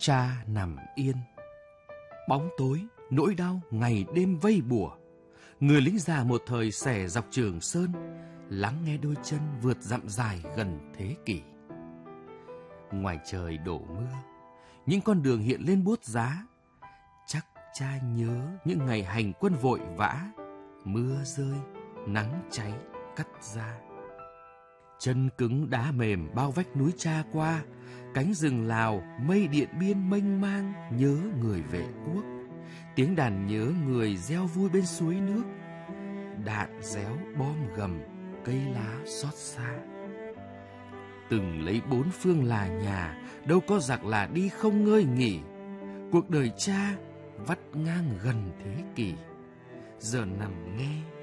Cha nằm yên. Bóng tối, nỗi đau ngày đêm vây bủa. Người lính già một thời xẻ dọc Trường Sơn, lắng nghe đôi chân vượt dặm dài gần thế kỷ. Ngoài trời đổ mưa, những con đường hiện lên buốt giá. Chắc cha nhớ những ngày hành quân vội vã, mưa rơi, nắng cháy, cắt da. Chân cứng đá mềm bao vách núi cha qua, cánh rừng Lào, mây Điện Biên mênh mang, nhớ người vệ quốc. Tiếng đàn nhớ người reo vui bên suối nước, đạn réo bom gầm, cây lá xót xa. Từng lấy bốn phương là nhà, đâu có giặc là đi không ngơi nghỉ. Cuộc đời cha vắt ngang gần thế kỷ, giờ nằm nghe